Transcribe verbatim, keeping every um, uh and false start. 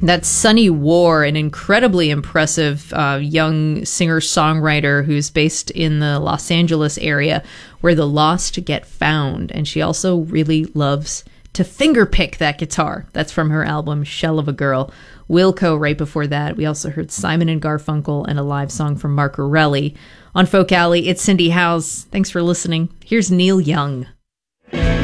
That's Sunny War, an incredibly impressive uh, young singer-songwriter who's based in the Los Angeles area where the lost get found. And she also really loves to fingerpick that guitar. That's from her album Shell of a Girl. Wilco right before that. We also heard Simon and Garfunkel and a live song from Mark Corelli. On Folk Alley, it's Cindy Howes. Thanks for listening. Here's Neil Young.